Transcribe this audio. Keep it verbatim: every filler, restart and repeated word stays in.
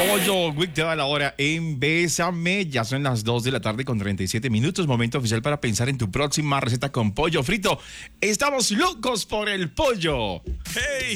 Pollo Week te da la hora en Bésame. Ya son las dos de la tarde con treinta y siete minutos. Momento oficial para pensar en tu próxima receta con pollo frito. Estamos locos por el pollo. ¡Hey!